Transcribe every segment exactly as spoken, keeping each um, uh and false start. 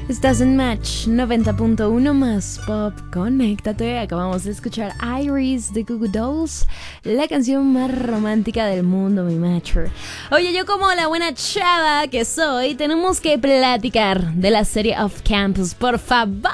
Estás en Match noventa punto uno más Pop. Conéctate. Acabamos de escuchar Iris de Goo Goo Dolls, la canción más romántica del mundo, mi Matcher. Oye, yo como la buena chava que soy, tenemos que platicar de la serie Off Campus, por favor.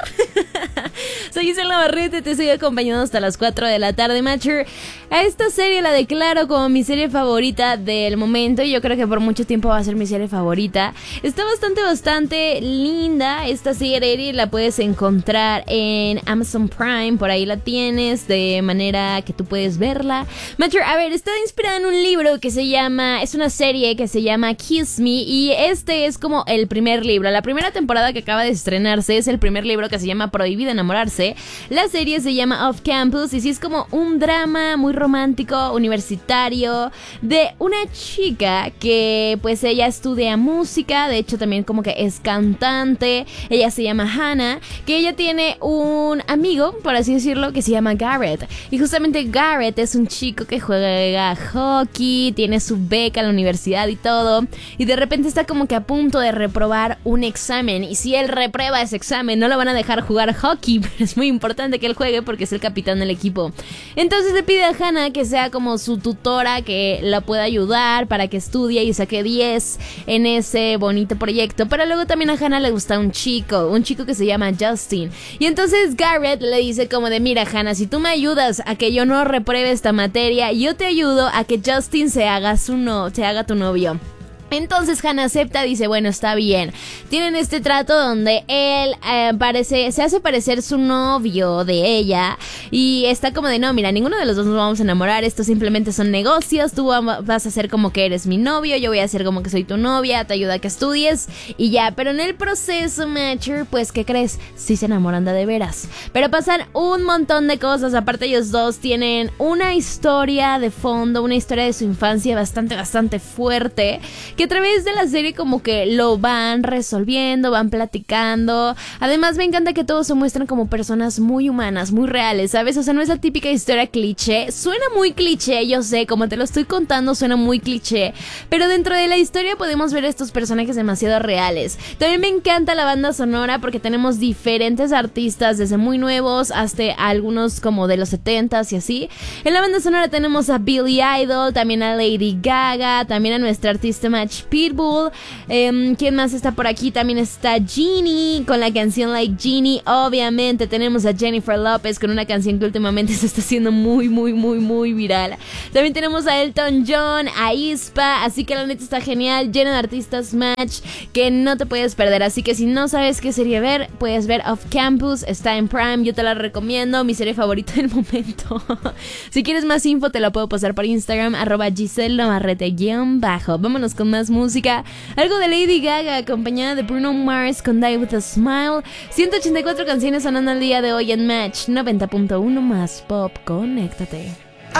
Soy Gisela Navarrete, te estoy acompañando hasta las cuatro de la tarde, Matcher. A esta serie la declaro como mi serie favorita del momento y yo creo que por mucho tiempo va a ser mi serie favorita. Está bastante, bastante linda esta serie, la puedes encontrar en Amazon Prime, por ahí la tienes de manera que tú puedes verla. Matcher, a ver, está inspirada en un libro que se llama, es una serie que se llama Kiss Me y este es como el primer libro. La primera temporada que acaba de estrenarse es el primer libro que se llama Prohibido enamorarse. La serie se llama Off Campus y sí es como un drama muy romántico, universitario, de una chica que pues ella estudia música, de hecho también como que es cantante. Ella se llama Hannah, que ella tiene un amigo, por así decirlo, que se llama Garrett. Y justamente Garrett es un chico que juega hockey, tiene su beca en la universidad y todo, y de repente está como que a punto de reprobar un examen, y si él reprueba ese examen no lo van a dejar jugar hockey, pero es muy importante que él juegue porque es el capitán del equipo. Entonces le pide a Hannah que sea como su tutora, que la pueda ayudar para que estudie y saque diez en ese bonito proyecto. Pero luego también a Hannah le gusta un chico, un chico que se llama Justin. Y entonces Garrett le dice como de, mira Hannah, si tú me ayudas a que yo no repruebe esta materia, yo te ayudo a que Justin se haga su no, se haga tu novio. Entonces Hannah acepta, dice, bueno, está bien. Tienen este trato donde él eh, parece, se hace parecer su novio de ella y está como de, no, mira, ninguno de los dos nos vamos a enamorar, esto simplemente son negocios, tú vas a hacer como que eres mi novio, yo voy a hacer como que soy tu novia, te ayuda a que estudies y ya. Pero en el proceso, Matcher, pues, ¿qué crees? Sí se enamoran de, de veras. Pero pasan un montón de cosas, aparte ellos dos tienen una historia de fondo, una historia de su infancia bastante, bastante fuerte, que a través de la serie como que lo van resolviendo, van platicando. Además me encanta que todos se muestran como personas muy humanas, muy reales, ¿sabes? O sea, no es la típica historia cliché. Suena muy cliché, yo sé, como te lo estoy contando suena muy cliché, pero dentro de la historia podemos ver estos personajes demasiado reales. También me encanta la banda sonora porque tenemos diferentes artistas, desde muy nuevos hasta algunos como de los setentas y así. En la banda sonora tenemos a Billy Idol, también a Lady Gaga, también a nuestra artista Match Pitbull. Eh, ¿Quién más está por aquí? También está Genie con la canción Like Genie. Obviamente tenemos a Jennifer Lopez con una canción que últimamente se está haciendo muy, muy, muy, muy viral. También tenemos a Elton John, a Ispa. Así que la neta está genial, lleno de artistas Match que no te puedes perder. Así que si no sabes qué serie ver, puedes ver Off Campus. Está en Prime, yo te la recomiendo. Mi serie favorita del momento. Si quieres más info te la puedo pasar por Instagram, arroba Giselle Navarrete guión bajo. Vámonos con más música, algo de Lady Gaga acompañada de Bruno Mars con Die With A Smile. Ciento ochenta y cuatro canciones sonando al día de hoy en Match noventa punto uno más Pop. Conéctate.